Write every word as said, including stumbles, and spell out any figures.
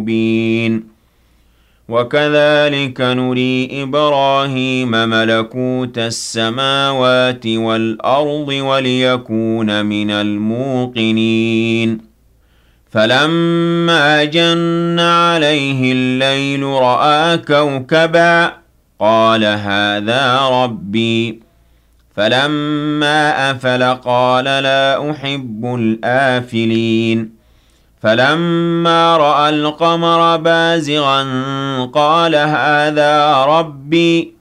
مبين وكذلك نري إبراهيم ملكوت السماوات والأرض وليكون من الموقنين فلما جن عليه الليل رأى كوكبا قال هذا ربي فلما أفل قال لا أحب الآفلين فلما رأى القمر بازغا قال هذا ربي